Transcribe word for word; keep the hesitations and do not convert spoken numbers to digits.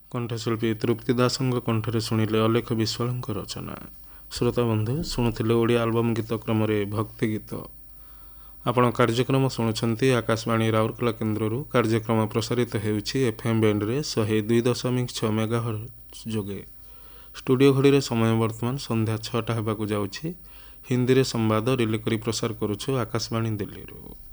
କଣ୍ଠଶିଳ୍ପୀ ତୃପ୍ତି ଦାସଙ୍କ କଣ୍ଠରେ ଶୁଣିଲେ ଅଲେଖ ବିଶ୍ୱାଳଙ୍କ ରଚନା। ଶ୍ରୋତା ବନ୍ଧୁ ଶୁଣୁଥିଲେ ଓଡ଼ିଆ ଆଲବମ୍ ଗୀତ କ୍ରମରେ ଭକ୍ତି ଗୀତ। ଆପଣ କାର୍ଯ୍ୟକ୍ରମ ଶୁଣୁଛନ୍ତି ଆକାଶବାଣୀ ରାଉରକେଲା କେନ୍ଦ୍ରରୁ। କାର୍ଯ୍ୟକ୍ରମ ପ୍ରସାରିତ ହେଉଛି ଏଫ୍ ଏମ୍ ବ୍ୟାଣ୍ଡରେ ଶହେ ଦୁଇ ଦଶମିକ ଛଅ ମେଗାହର୍ଟ୍ଜ ଯୋଗେ। ଷ୍ଟୁଡ଼ିଓ ଘଡ଼ିରେ ସମୟ ବର୍ତ୍ତମାନ ସନ୍ଧ୍ୟା ଛଅଟା ହେବାକୁ ଯାଉଛି। ହିନ୍ଦୀରେ ସମ୍ବାଦ ରିଲେ କରି ପ୍ରସାର କରୁଛୁ ଆକାଶବାଣୀ ଦିଲ୍ଲୀରୁ।